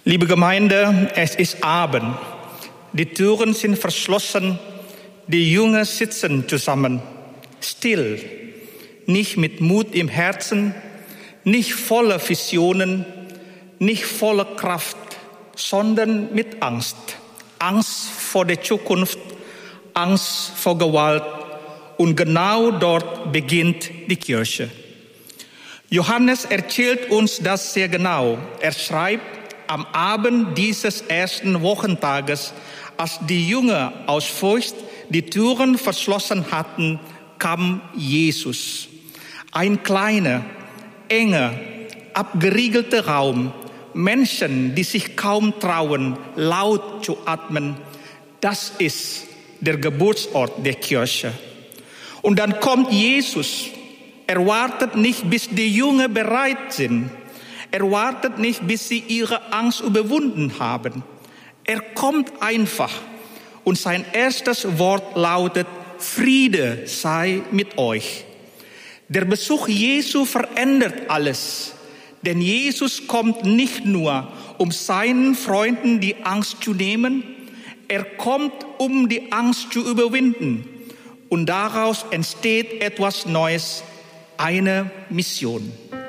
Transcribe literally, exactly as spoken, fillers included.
Liebe Gemeinde, es ist Abend. Die Türen sind verschlossen. Die Jünger sitzen zusammen. Still. Nicht mit Mut im Herzen, nicht voller Visionen, nicht voller Kraft, sondern mit Angst. Angst vor der Zukunft, Angst vor Gewalt. Und genau dort beginnt die Kirche. Johannes erzählt uns das sehr genau. Er schreibt, am Abend dieses ersten Wochentages, als die Jünger aus Furcht die Türen verschlossen hatten, kam Jesus. Ein kleiner, enger, abgeriegelter Raum. Menschen, die sich kaum trauen, laut zu atmen. Das ist der Geburtsort der Kirche. Und dann kommt Jesus. Er wartet nicht, bis die Jünger bereit sind. Er wartet nicht, bis sie ihre Angst überwunden haben. Er kommt einfach und sein erstes Wort lautet, Friede sei mit euch. Der Besuch Jesu verändert alles, denn Jesus kommt nicht nur, um seinen Freunden die Angst zu nehmen, er kommt, um die Angst zu überwinden. Und daraus entsteht etwas Neues, eine Mission.